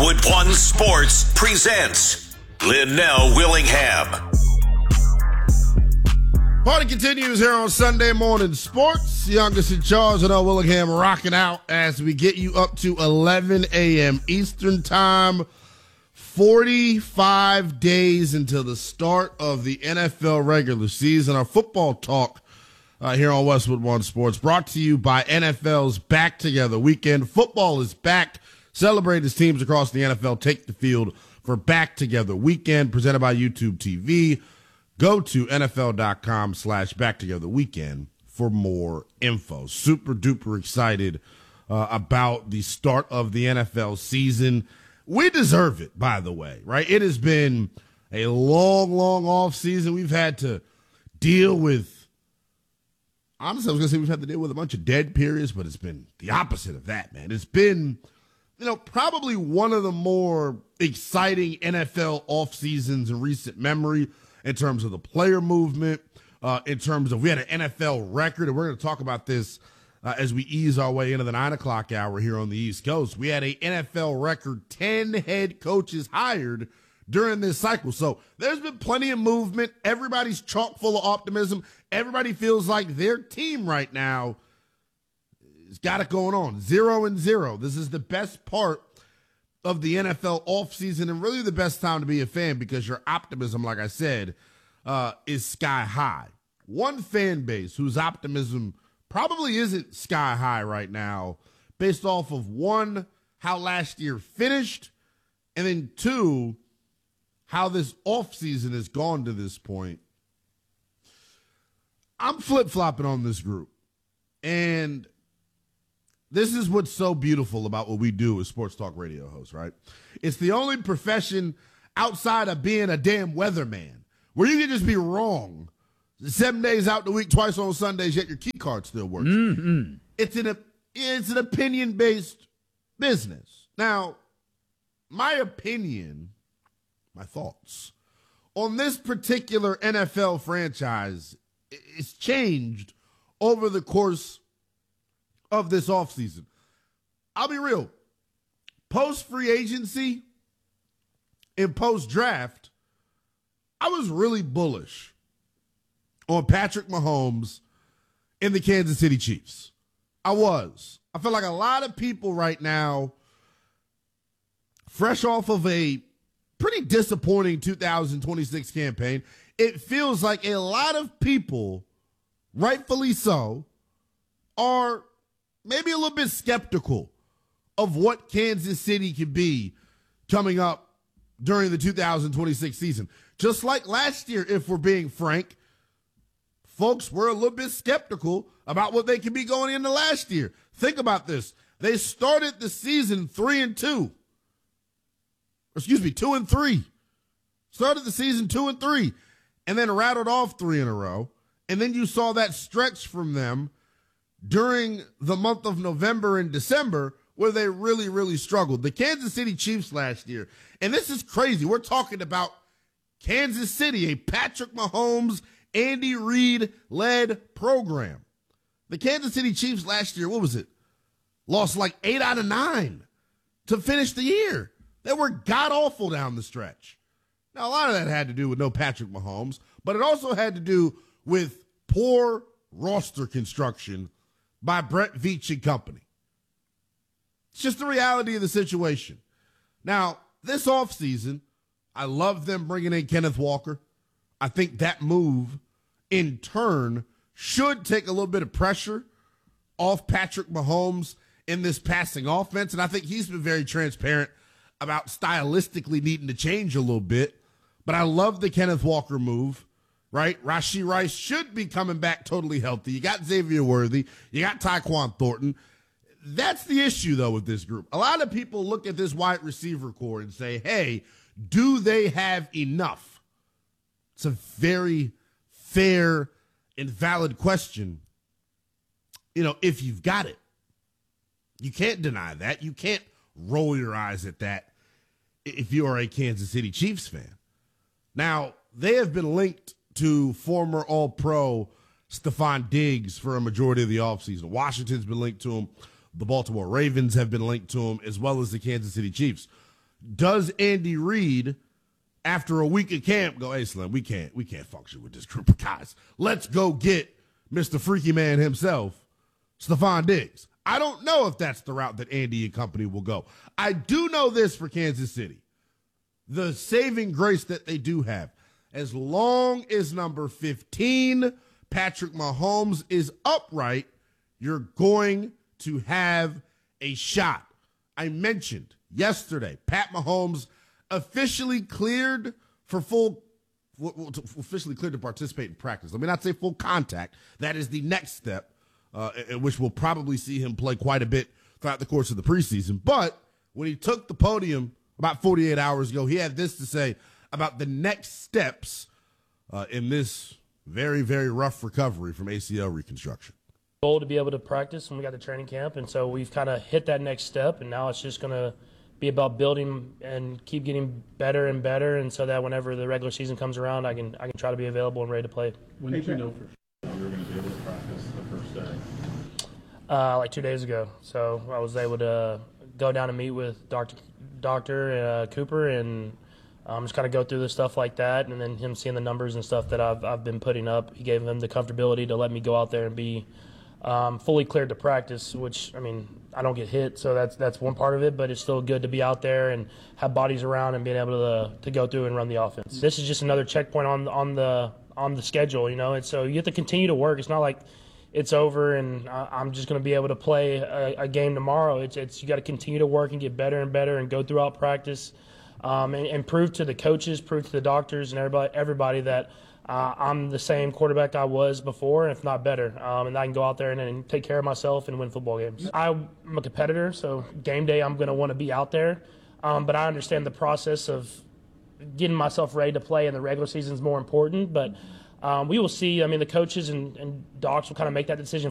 Westwood One Sports presents Linnell Willingham. Party continues here on Sunday Morning Sports. Youngest in charge, Linnell Willingham, rocking out as we get you up to 11 a.m. Eastern Time. 45 days until the start of the NFL regular season. Our football talk here on Westwood One Sports brought to you by NFL's Back Together Weekend. Football is back. Celebrate as teams across the NFL take the field for Back Together Weekend, presented by YouTube TV. Go to NFL.com/BackTogetherWeekend for more info. Super duper excited about the start of the NFL season. We deserve it, by the way, right? It has been a long, long off season. We've had to deal with, honestly, I was going to say we've had to deal with a bunch of dead periods, but it's been the opposite of that, man. It's been, probably one of the more exciting NFL off seasons in recent memory in terms of the player movement, in terms of we had an NFL record, and we're going to talk about this as we ease our way into the 9 o'clock hour here on the East Coast. We had a NFL record 10 head coaches hired during this cycle. So there's been plenty of movement. Everybody's chock full of optimism. Everybody feels like their team right now has got it going on. 0-0. This is the best part of the NFL offseason and really the best time to be a fan because your optimism, like I said, is sky high. One fan base whose optimism probably isn't sky high right now based off of, one, how last year finished, and then two, how this offseason has gone to this point. I'm flip-flopping on this group, and this is what's so beautiful about what we do as sports talk radio hosts, right? It's the only profession outside of being a damn weatherman where you can just be wrong 7 days out the week, twice on Sundays, yet your key card still works. Mm-hmm. It's an opinion-based business. Now, my opinion, my thoughts on this particular NFL franchise is changed over the course of this offseason. I'll be real. Post-free agency and post-draft, I was really bullish on Patrick Mahomes and the Kansas City Chiefs. I was. I feel like a lot of people right now, fresh off of a pretty disappointing 2026 campaign, it feels like a lot of people, rightfully so, are maybe a little bit skeptical of what Kansas City could be coming up during the 2026 season. Just like last year, if we're being frank, folks were a little bit skeptical about what they could be going into last year. Think about this. They started the season 2-3. Started the season 2-3 and then rattled off 3 in a row. And then you saw that stretch from them during the month of November and December where they really, really struggled. The Kansas City Chiefs last year, and this is crazy. We're talking about Kansas City, a Patrick Mahomes, Andy Reid-led program. The Kansas City Chiefs last year, what was it? Lost like 8 out of 9 to finish the year. They were god-awful down the stretch. Now, a lot of that had to do with no Patrick Mahomes, but it also had to do with poor roster construction by Brett Veach and company. It's just the reality of the situation. Now, this offseason, I love them bringing in Kenneth Walker. I think that move, in turn, should take a little bit of pressure off Patrick Mahomes in this passing offense. And I think he's been very transparent about stylistically needing to change a little bit. But I love the Kenneth Walker move, right? Rashee Rice should be coming back totally healthy. You got Xavier Worthy. You got Tyquan Thornton. That's the issue, though, with this group. A lot of people look at this wide receiver core and say, hey, do they have enough? It's a very fair and valid question. If you've got it, you can't deny that. You can't roll your eyes at that if you are a Kansas City Chiefs fan. Now, they have been linked to former All-Pro Stephon Diggs for a majority of the offseason. Washington's been linked to him. The Baltimore Ravens have been linked to him, as well as the Kansas City Chiefs. Does Andy Reid, after a week of camp, go, hey, Slim, we can't function with this group of guys. Let's go get Mr. Freaky Man himself, Stephon Diggs. I don't know if that's the route that Andy and company will go. I do know this for Kansas City. The saving grace that they do have. As long as number 15, Patrick Mahomes, is upright, you're going to have a shot. I mentioned yesterday, Pat Mahomes officially cleared to participate in practice. Let me not say full contact. That is the next step, which we'll probably see him play quite a bit throughout the course of the preseason. But when he took the podium about 48 hours ago, he had this to say about the next steps in this very, very rough recovery from ACL reconstruction. Goal to be able to practice when we got the training camp, and so we've kind of hit that next step, and now it's just going to be about building and keep getting better and better, and so that whenever the regular season comes around, I can try to be available and ready to play. When did you know for sure you were going to be able to practice the first day? Like 2 days ago. So I was able to go down and meet with Dr. Cooper and just kind of go through the stuff like that, and then him seeing the numbers and stuff that I've been putting up. He gave him the comfortability to let me go out there and be fully cleared to practice, which, I mean, I don't get hit, so that's one part of it, but it's still good to be out there and have bodies around and being able to go through and run the offense. This is just another checkpoint on the schedule, you know, and so you have to continue to work. It's not like it's over and I'm just going to be able to play a game tomorrow. It's you got to continue to work and get better and better and go throughout practice and prove to the coaches, prove to the doctors and everybody that I'm the same quarterback I was before, if not better, and I can go out there and take care of myself and win football games. I'm a competitor, so game day I'm going to want to be out there, but I understand the process of getting myself ready to play in the regular season is more important, but we will see. I mean, the coaches and docs will kind of make that decision